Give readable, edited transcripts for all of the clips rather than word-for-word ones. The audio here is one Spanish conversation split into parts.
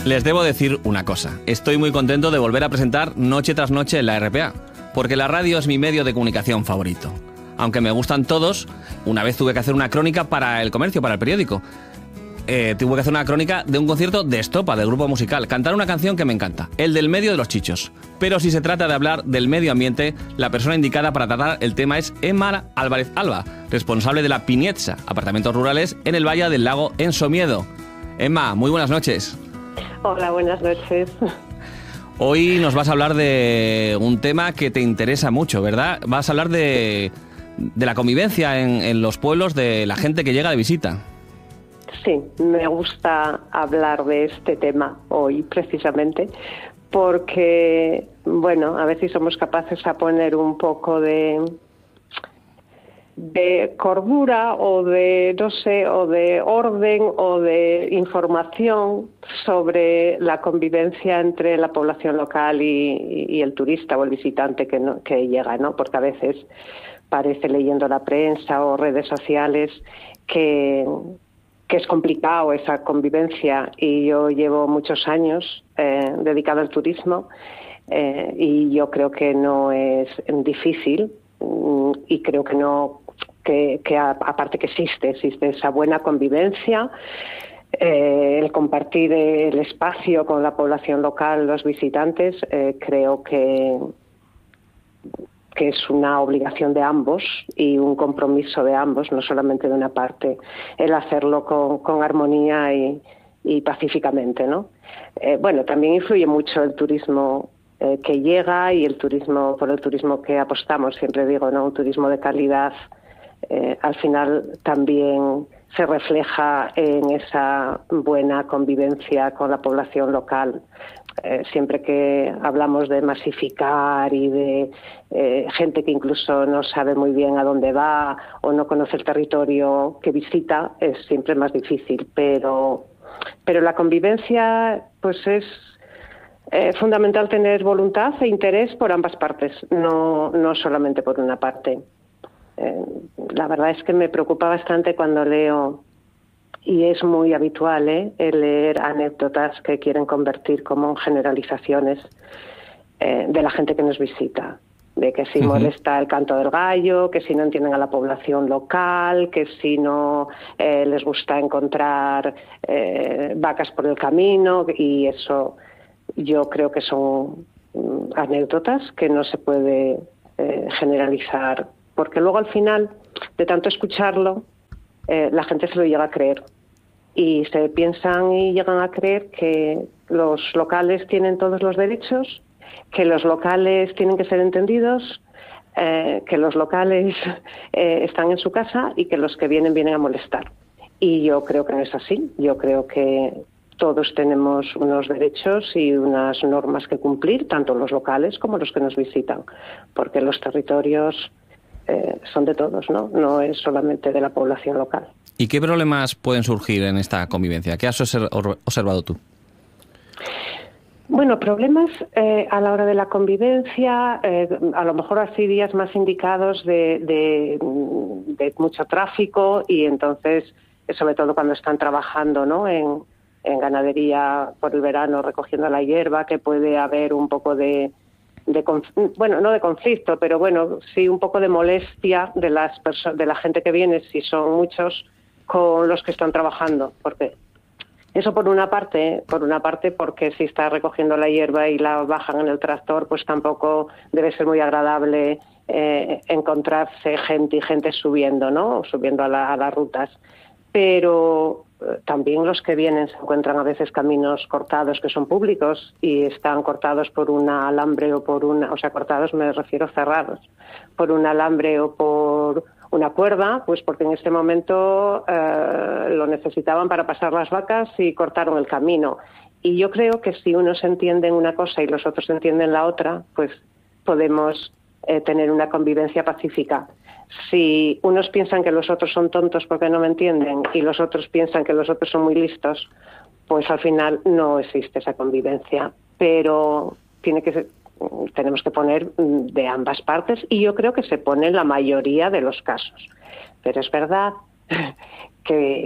Les debo decir una cosa. Estoy muy contento de volver a presentar noche tras noche en la RPA, porque la radio es mi medio de comunicación favorito. Aunque me gustan todos, una vez tuve que hacer una crónica para El Comercio, para el periódico. Tuve que hacer una crónica de un concierto de Estopa, del grupo musical. Cantar una canción que me encanta, el del medio de los chichos. Pero si se trata de hablar del medio ambiente, la persona indicada para tratar el tema es Emma Álvarez Alba, responsable de la Pinietza, apartamentos rurales en el Valle del Lago, en Somiedo. Emma, muy buenas noches. Hola, buenas noches. Hoy nos vas a hablar de un tema que te interesa mucho, ¿verdad? Vas a hablar de la convivencia en los pueblos, de la gente que llega de visita. Sí, me gusta hablar de este tema hoy precisamente porque, bueno, a ver si somos capaces a poner un poco de cordura o de, no sé, o de orden o de información sobre la convivencia entre la población local y el turista o el visitante que llega, ¿no? Porque a veces parece, leyendo la prensa o redes sociales, que es complicado esa convivencia, y yo llevo muchos años dedicado al turismo y yo creo que no es difícil, y creo que no, que aparte que existe esa buena convivencia, el compartir el espacio con la población local, los visitantes, creo que es una obligación de ambos y un compromiso de ambos, no solamente de una parte, el hacerlo con armonía y pacíficamente, ¿no? Bueno, también influye mucho el turismo que llega y por el turismo que apostamos, siempre digo, ¿no? Un turismo de calidad, al final también se refleja en esa buena convivencia con la población local. Siempre que hablamos de masificar y de gente que incluso no sabe muy bien a dónde va o no conoce el territorio que visita, es siempre más difícil, pero la convivencia, pues es fundamental tener voluntad e interés por ambas partes, no solamente por una parte. La verdad es que me preocupa bastante cuando leo, y es muy habitual, leer anécdotas que quieren convertir como generalizaciones de la gente que nos visita, de que si molesta el canto del gallo, que si no entienden a la población local, que si no les gusta encontrar vacas por el camino, y eso yo creo que son anécdotas que no se puede generalizar, porque luego al final, de tanto escucharlo, la gente se lo llega a creer. Y se piensan y llegan a creer que los locales tienen todos los derechos, que los locales tienen que ser entendidos, que los locales están en su casa y que los que vienen a molestar. Y yo creo que no es así. Yo creo que todos tenemos unos derechos y unas normas que cumplir, tanto los locales como los que nos visitan, porque los territorios son de todos, ¿no? No es solamente de la población local. ¿Y qué problemas pueden surgir en esta convivencia? ¿Qué has observado tú? Bueno, problemas a la hora de la convivencia, a lo mejor así días más indicados de mucho tráfico, y entonces, sobre todo cuando están trabajando, ¿no? en ganadería por el verano, recogiendo la hierba, que puede haber un poco bueno, no de conflicto, pero bueno, sí un poco de molestia de la gente que viene, si son muchos, con los que están trabajando, porque eso por una parte, porque si está recogiendo la hierba y la bajan en el tractor, pues tampoco debe ser muy agradable encontrarse gente subiendo, ¿no? Subiendo a las rutas. Pero también los que vienen se encuentran a veces caminos cortados que son públicos y están cortados por un alambre cortados me refiero cerrados, por un alambre o por una cuerda, pues porque en este momento lo necesitaban para pasar las vacas y cortaron el camino. Y yo creo que si unos entienden una cosa y los otros entienden la otra, pues podemos tener una convivencia pacífica. Si unos piensan que los otros son tontos porque no me entienden y los otros piensan que los otros son muy listos, pues al final no existe esa convivencia. Pero tenemos que poner de ambas partes, y yo creo que se pone en la mayoría de los casos. Pero es verdad que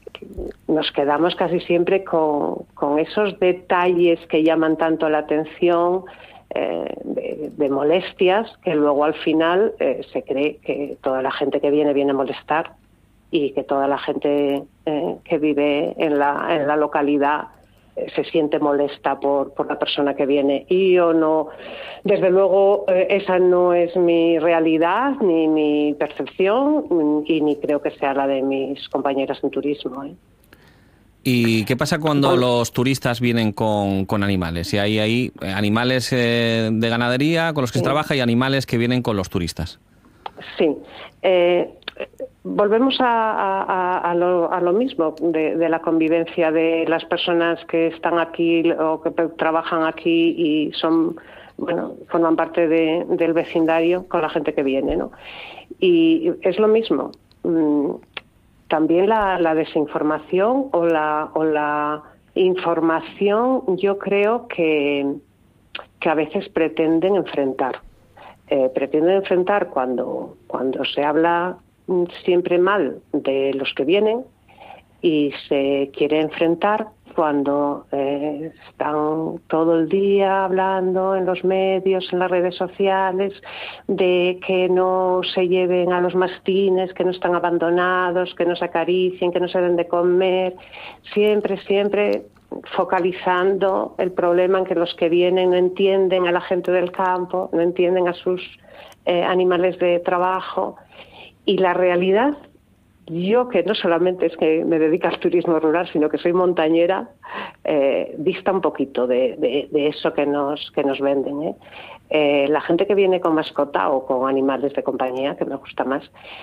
nos quedamos casi siempre con esos detalles que llaman tanto la atención, de molestias, que luego al final se cree que toda la gente que viene a molestar, y que toda la gente que vive en la localidad se siente molesta por la persona que viene. Y yo no, desde luego, esa no es mi realidad ni mi percepción, y ni creo que sea la de mis compañeras en turismo. ¿Y qué pasa cuando los turistas vienen con animales? Y hay animales de ganadería con los que se trabaja y animales que vienen con los turistas. Sí. Volvemos a lo mismo, de la convivencia de las personas que están aquí o que trabajan aquí y forman parte del vecindario con la gente que viene, ¿no? Y es lo mismo. También la desinformación o la información, yo creo que a veces pretenden enfrentar. Pretenden enfrentar cuando se habla siempre mal de los que vienen, y se quiere enfrentar cuando están todo el día hablando en los medios, en las redes sociales, de que no se lleven a los mastines, que no están abandonados, que no se acaricien, que no se den de comer, siempre focalizando el problema en que los que vienen no entienden a la gente del campo, no entienden a sus animales de trabajo. Y la realidad, yo que no solamente es que me dedico al turismo rural, sino que soy montañera, dista un poquito de eso que nos venden. La gente que viene con mascota o con animales de compañía, que me gusta más,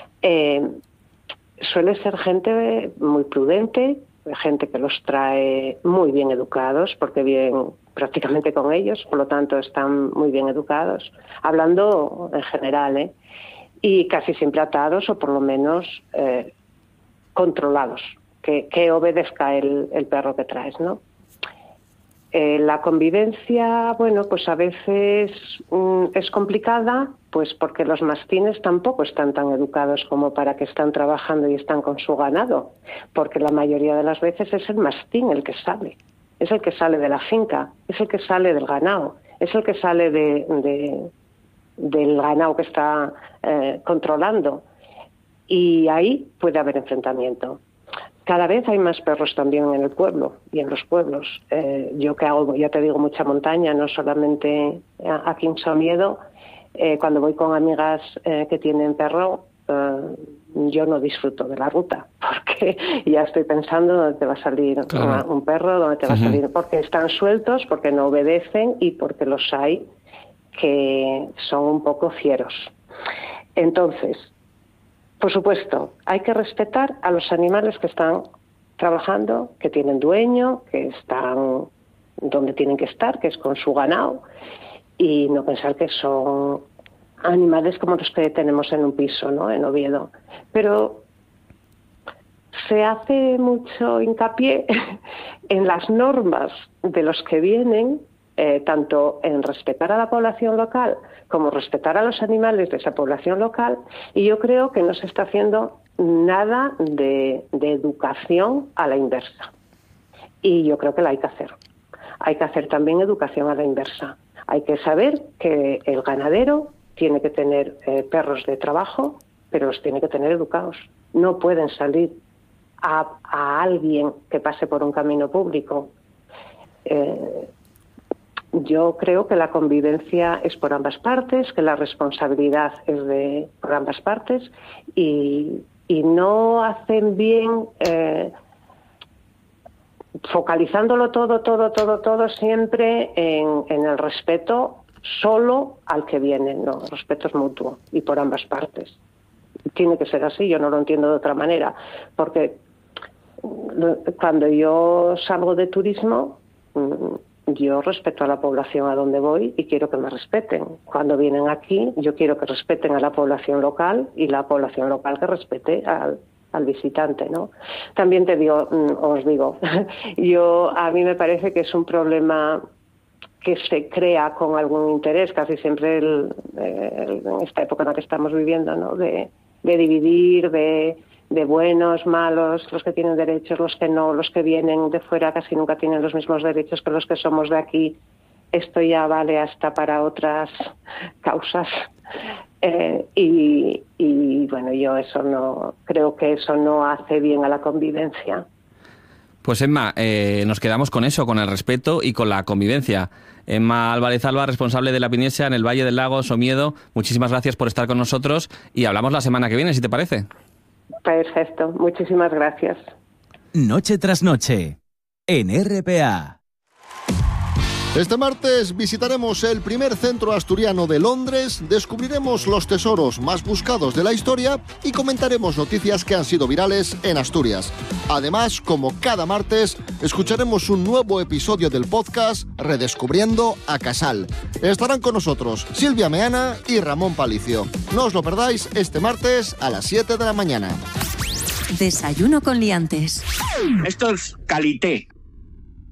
suele ser gente muy prudente, gente que los trae muy bien educados, porque viven prácticamente con ellos, por lo tanto están muy bien educados, hablando en general, y casi siempre atados o por lo menos controlados, que obedezca el perro que traes, ¿no? La convivencia, bueno, pues a veces es complicada, pues porque los mastines tampoco están tan educados como para que están trabajando y están con su ganado, porque la mayoría de las veces es el mastín el que sale, es el que sale de la finca, es el que sale del ganado, es el que sale del ganado que está controlando, y ahí puede haber enfrentamiento. Cada vez hay más perros también en el pueblo y en los pueblos. Yo que hago, ya te digo, mucha montaña, no solamente aquí en Somiedo, cuando voy con amigas que tienen perro, yo no disfruto de la ruta, porque ya estoy pensando dónde te va a salir un perro, dónde te va a salir, porque están sueltos, porque no obedecen y porque los hay que son un poco fieros. Entonces, por supuesto, hay que respetar a los animales que están trabajando, que tienen dueño, que están donde tienen que estar, que es con su ganado, y no pensar que son animales como los que tenemos en un piso, ¿no?, en Oviedo. Pero se hace mucho hincapié en las normas de los que vienen, tanto en respetar a la población local como respetar a los animales de esa población local, y yo creo que no se está haciendo nada de educación a la inversa. Y yo creo que la hay que hacer. Hay que hacer también educación a la inversa. Hay que saber que el ganadero tiene que tener perros de trabajo, pero los tiene que tener educados. No pueden salir a alguien que pase por un camino público. Yo creo que la convivencia es por ambas partes, que la responsabilidad es por ambas partes, y no hacen bien focalizándolo todo siempre en el respeto solo al que viene. No, el respeto es mutuo y por ambas partes. Tiene que ser así, yo no lo entiendo de otra manera, porque cuando yo salgo de turismo, yo respeto a la población a donde voy y quiero que me respeten. Cuando vienen aquí, yo quiero que respeten a la población local y la población local que respete al visitante, ¿no? También os digo, a mí me parece que es un problema que se crea con algún interés, casi siempre en esta época en la que estamos viviendo, ¿no?, de dividir, de de buenos, malos, los que tienen derechos, los que no, los que vienen de fuera casi nunca tienen los mismos derechos que los que somos de aquí. Esto ya vale hasta para otras causas. Y bueno, yo creo que eso no hace bien a la convivencia. Pues Emma, nos quedamos con eso, con el respeto y con la convivencia. Emma Álvarez Alba, responsable de la Piniesia en el Valle del Lago Somiedo, muchísimas gracias por estar con nosotros y hablamos la semana que viene, si te parece. Perfecto, muchísimas gracias. Noche tras noche, en RPA. Este martes visitaremos el primer centro asturiano de Londres, descubriremos los tesoros más buscados de la historia y comentaremos noticias que han sido virales en Asturias. Además, como cada martes, escucharemos un nuevo episodio del podcast Redescubriendo a Casal. Estarán con nosotros Silvia Meana y Ramón Palicio. No os lo perdáis este martes a las 7 de la mañana. Desayuno con liantes. Esto es calité.